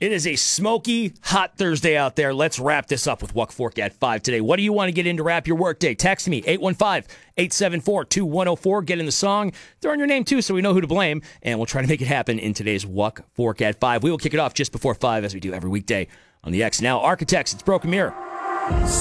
It is a smoky, hot Thursday out there. Let's wrap this up with Wuck Fork at 5 today. What do you want to get in to wrap your workday? Text me, 815-874-2104. Get in the song. Throw in your name, too, so we know who to blame. And we'll try to make it happen in today's Wuck Fork at 5. We will kick it off just before 5, as we do every weekday on the X. Now, Architects, it's Broken Mirror.